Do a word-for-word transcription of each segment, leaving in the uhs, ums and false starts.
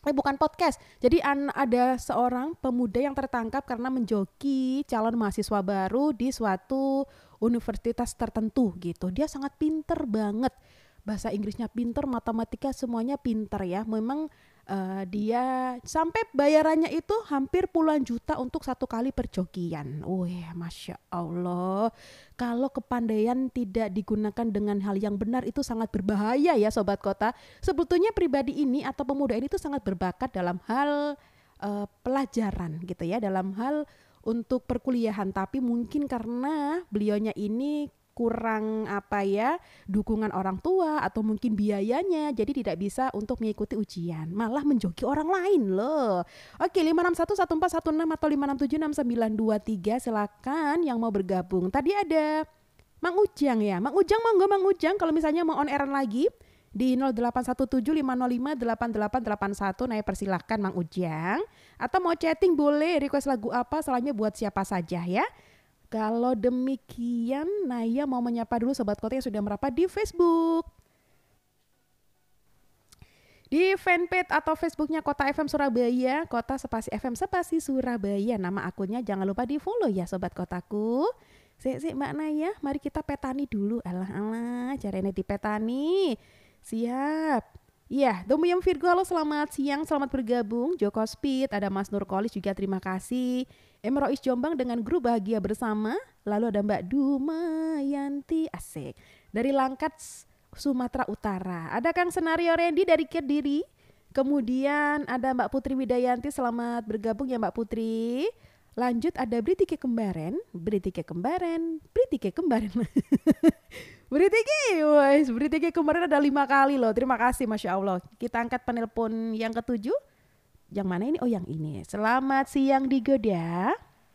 Eh bukan podcast. Jadi an- ada seorang pemuda yang tertangkap karena menjoki calon mahasiswa baru di suatu universitas tertentu gitu. Dia sangat pinter banget. Bahasa Inggrisnya pinter, matematika semuanya pinter ya. Memang eh, dia sampai bayarannya itu hampir puluhan juta untuk satu kali perjokian. Wih, masya Allah. Kalau kepandaian tidak digunakan dengan hal yang benar itu sangat berbahaya ya sobat kota. Sebetulnya pribadi ini atau pemuda ini tuh sangat berbakat dalam hal eh, pelajaran gitu ya, dalam hal untuk perkuliahan, tapi mungkin karena beliaunya ini kurang apa ya, dukungan orang tua atau mungkin biayanya, jadi tidak bisa untuk mengikuti ujian, malah menjoki orang lain loh. Oke, lima enam satu satu empat satu enam atau lima enam tujuh enam sembilan dua tiga, silakan yang mau bergabung. Tadi ada Mang Ujang ya. Mang Ujang monggo Mang Ujang kalau misalnya mau on airan lagi di nol delapan satu tujuh lima nol lima delapan delapan delapan satu. Nah, persilahkan Mang Ujang. Atau mau chatting boleh, request lagu apa, salamnya buat siapa saja ya. Kalau demikian, Naya mau menyapa dulu sobat kota yang sudah merapat di Facebook. Di fanpage atau Facebooknya Kota F M Surabaya, Kota spasi F M spasi Surabaya. Nama akunnya jangan lupa di follow ya sobat kotaku. Sik sik Mbak Naya, mari kita petani dulu. Alah alah, caranya di petani. Siap. Iya, Domiyam Virgo, halo selamat siang, selamat bergabung. Joko Speed, ada Mas Nurkolis juga terima kasih. Emrois Jombang dengan grup Bahagia Bersama. Lalu ada Mbak Dumayanti, asik. Dari Langkat Sumatera Utara. Ada Kang Senario Randy dari Kediri. Kemudian ada Mbak Putri Widayanti, selamat bergabung ya Mbak Putri. Lanjut ada Britike Kembaren, Britike Kembaren, Britike Kembaren. Britike, wes Britike kemarin ada lima kali loh. Terima kasih, masya Allah. Kita angkat penelpon yang ketujuh. Yang mana ini? Oh, yang ini. Selamat siang Digoda.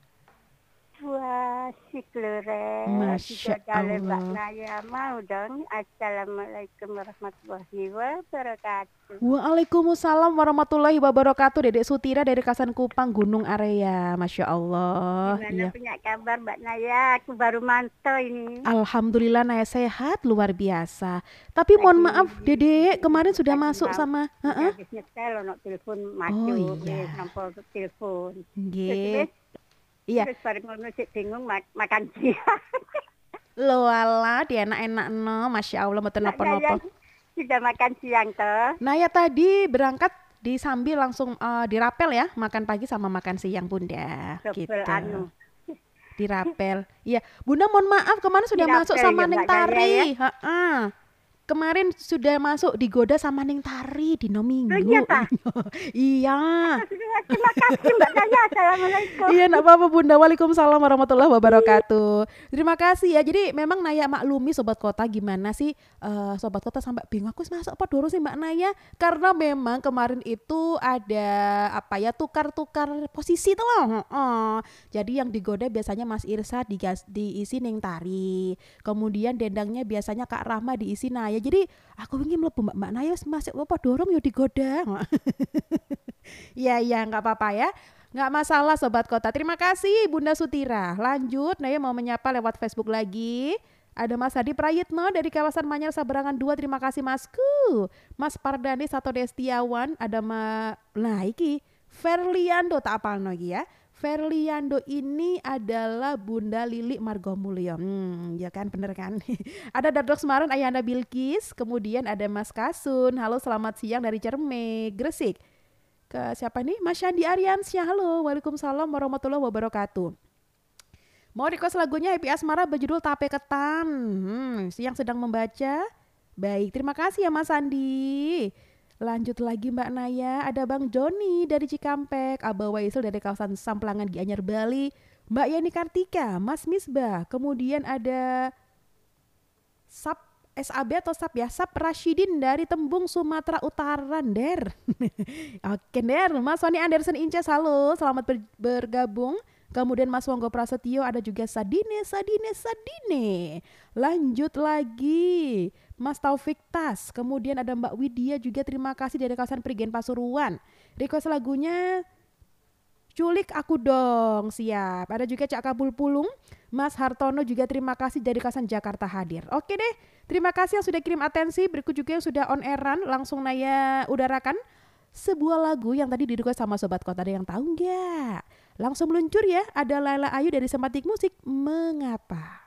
Wah, si Klore, Masya Digoda Mbak Allah. Naya mau dong. Assalamualaikum warahmatullahi wabarakatuh. Waalaikumsalam warahmatullahi wabarakatuh. Dedek Sutira dari Kasan Kupang, Gunung Area. Masya Allah. Gimana Iya. punya kabar Mbak Naya? Aku baru mantau ini. Alhamdulillah Naya sehat luar biasa. Tapi mohon Lagi maaf Dedek kemarin sudah lagi masuk mau sama lagi Heeh. habis nyetel ono telepon Oh maju, wis iya. nampa telepon. Terus Nggih. wis Iya. terus bareng ngono sik bingung mak makan siang. Lo ala dia enak-enak no, masya Allah mboten Mbak Naya napa-napa. sudah makan siang toh? Nah ya tadi berangkat disambil langsung eh, dirapel ya, makan pagi sama makan siang Bunda, Double gitu. anu. Dirapel. Iya, Bunda mohon maaf kemarin sudah masuk Dirapel sama ya Neng Mbak Naya ya. Tari. Heeh. Kemarin sudah masuk digoda sama Neng Tari di no Loh iya minggu. tah? Iya. Terima kasih Mbak Naya. Assalamualaikum. Iya, enggak apa-apa Bunda. Waalaikumsalam warahmatullahi wabarakatuh. Terima kasih ya. Jadi memang Naya maklumi Sobat Kota gimana sih eh, Sobat Kota sampai bingung aku masuk apa dulu sih Mbak Naya? Karena memang kemarin itu ada apa ya tukar-tukar posisi tuh loh. Heeh. Jadi yang digoda biasanya Mas Irsa digas, diisi Neng Tari. Kemudian dendangnya biasanya Kak Rahma diisi Naya. Jadi aku ingin mlebu Mbak, Mbak Naya masuk apa dorong yo digoda. Iya iya nggak apa-apa ya. Nggak masalah Sobat Kota. Terima kasih Bunda Sutira. Lanjut, Naya mau menyapa lewat Facebook lagi. Ada Mas Hadi Prayitno dari kawasan Manyar Saberangan dua. Terima kasih Masku. Mas Pardani Sato Destiawan. Ada Ma... Nah iki Ferliando tak apa lagi ya. Ferliando ini adalah Bunda Lili Margomulyo. Hmm, ya kan bener kan. Ada Dadok Semarang Ayanda Bilkis. Kemudian ada Mas Kasun. Halo selamat siang dari Cerme, Gresik. Ke siapa nih? Mas Syandi Aryansyah. Halo, waalaikumsalam warahmatullahi wabarakatuh. Mau request lagunya Happy Asmara berjudul Tape Ketan. Hmm, yang sedang membaca. Baik, terima kasih ya Mas Andi. Lanjut lagi Mbak Naya. Ada Bang Joni dari Cikampek. Abah Waisul dari kawasan Samplangan Gianyar Bali. Mbak Yani Kartika, Mas Misbah. Kemudian ada Sap S A B atau Sap ya, Sap Rashidin dari Tembung Sumatera Utara, Der. Oke, Der. Mas Sony Anderson Inces, halo, selamat ber- bergabung. Kemudian Mas Wonggo Prasetyo, ada juga Sadine, Sadine, Sadine. Lanjut lagi, Mas Taufik Tas. Kemudian ada Mbak Widya juga, terima kasih dari kawasan Prigen Pasuruan. Request lagunya Culik Aku Dong, siap. Ada juga Cak Kabul Pulung, Mas Hartono juga terima kasih dari kawasan Jakarta hadir. Oke deh, terima kasih yang sudah kirim atensi. Berikut juga yang sudah on airan, langsung Naya udarakan. sebuah lagu yang tadi direquest sama Sobat Kota. Ada yang tahu nggak? Langsung meluncur ya, ada Laila Ayu dari Sematik Musik, Mengapa.